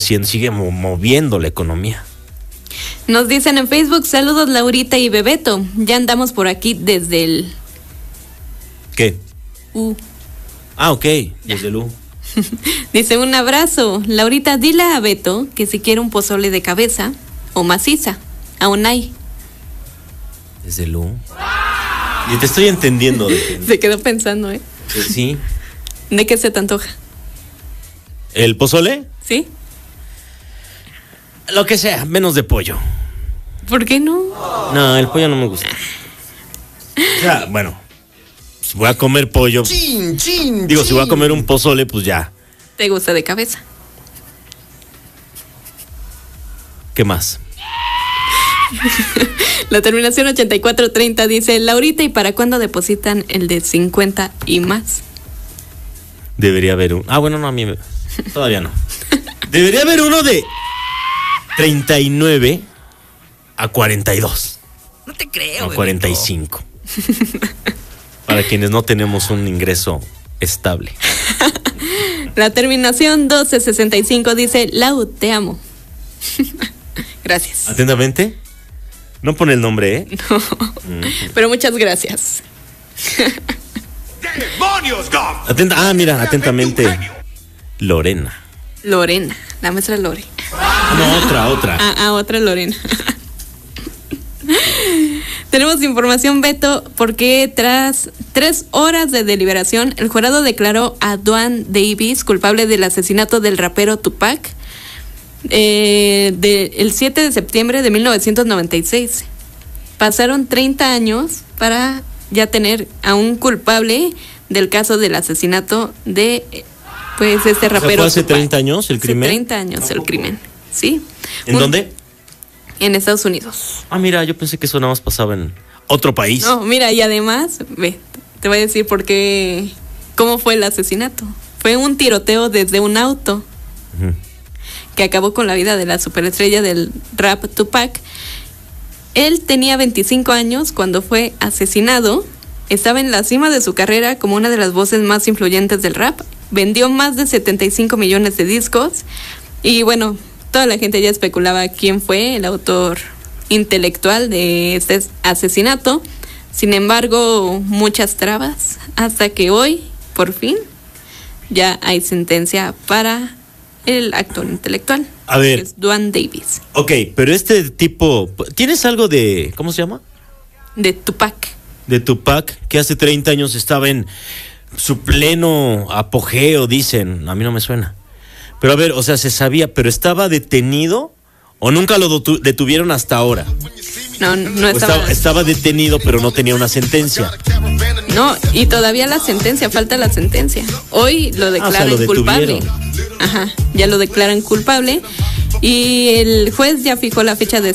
sigue moviendo la economía. Nos dicen en Facebook, saludos Laurita y Bebeto. Ya andamos por aquí desde el... ¿Qué? Ok, desde el U. Dice, un abrazo. Laurita, dile a Beto que si quiere un pozole de cabeza o maciza. Aún hay. Desde el U. Y te estoy entendiendo. Se quedó pensando, Sí. ¿De qué se te antoja? ¿El pozole? ¿Sí? Lo que sea, menos de pollo. ¿Por qué no? No, el pollo no me gusta. O sea, bueno, si voy a comer pollo. Si voy a comer un pozole, pues ya. ¿Te gusta de cabeza? ¿Qué más? La terminación 8430 dice, Laurita, ¿y para cuándo depositan el de 50 y más? Debería haber un... bueno, no, todavía no. Debería haber uno de 39 a 42. No te creo. A 45. Para quienes no tenemos un ingreso estable. La terminación 1265 dice, Lau, te amo. Gracias. Atentamente. No pone el nombre, No. Pero muchas gracias. Mira, atentamente. Lorena, la maestra Lore. No, otra. Otra Lorena. Tenemos información, Beto, porque tras 3 horas de deliberación, el jurado declaró a Duane Davis culpable del asesinato del rapero Tupac el 7 de septiembre de 1996. Pasaron 30 años para ya tener a un culpable del caso del asesinato de este rapero. ¿Fue hace 30 años el crimen? Hace 30 años el crimen, sí. ¿En dónde? En Estados Unidos. Mira, yo pensé que eso nada más pasaba en otro país. No, mira, y además, te voy a decir cómo fue el asesinato. Fue un tiroteo desde un auto que acabó con la vida de la superestrella del rap Tupac. Él tenía 25 años cuando fue asesinado. Estaba en la cima de su carrera como una de las voces más influyentes del rap. Vendió más de 75 millones de discos. Y bueno, toda la gente ya especulaba quién fue el autor intelectual de este asesinato. Sin embargo, muchas trabas hasta que hoy, por fin, ya hay sentencia para el actor intelectual. A ver. Que es Duane Davis. Ok, pero este tipo, ¿tienes algo de, cómo se llama? De Tupac. De Tupac, que hace 30 años estaba en su pleno apogeo, dicen. A mí no me suena. Pero a ver, o sea, se sabía, pero ¿estaba detenido o nunca lo detuvieron hasta ahora? No estaba. Estaba detenido, pero no tenía una sentencia. No, y todavía la sentencia, falta la sentencia. Hoy lo declaran culpable. Ya lo declaran culpable. Y el juez ya fijó la fecha de